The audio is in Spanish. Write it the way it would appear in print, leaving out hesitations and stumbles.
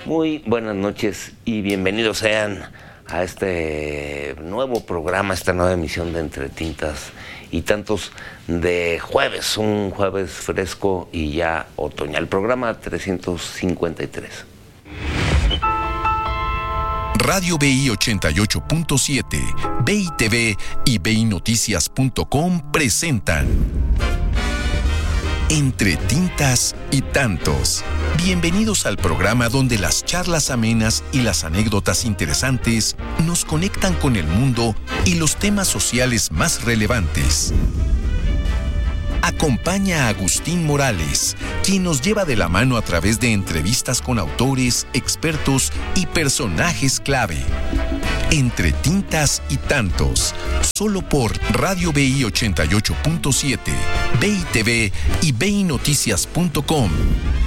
Muy buenas noches y bienvenidos sean a este nuevo programa, esta nueva emisión de Entre Tintas y Tantos de jueves, un jueves fresco y ya otoñal, programa 353. Radio BI 88.7, BI TV y BINoticias.com presentan Entre Tintas y Tantos. Bienvenidos al programa donde las charlas amenas y las anécdotas interesantes nos conectan con el mundo y los temas sociales más relevantes. Acompaña a Agustín Morales, quien nos lleva de la mano a través de entrevistas con autores, expertos y personajes clave. Entre Tintas y Tantos, solo por Radio BI 88.7, BI TV y BINoticias.com.